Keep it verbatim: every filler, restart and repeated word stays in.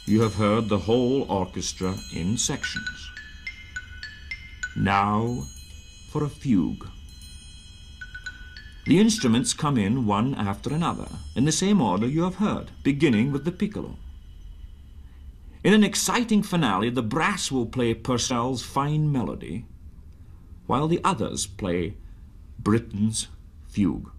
You have heard the whole orchestra in sections. Now for a fugue. The instruments come in one after another, in the same order you have heard, beginning with the piccolo. In an exciting finale, the brass will play Purcell's Fine Melody, while the others play Britten's Fugue.